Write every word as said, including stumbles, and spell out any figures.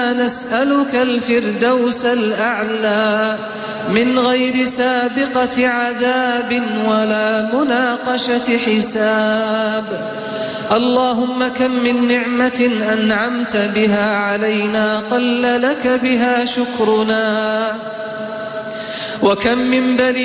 نسألك الفردوس الأعلى من غير سابقة عذاب ولا مناقشة حساب. اللهم كم من نعمة أنعمت بها علينا قل لك بها شكرنا، وكم من بلي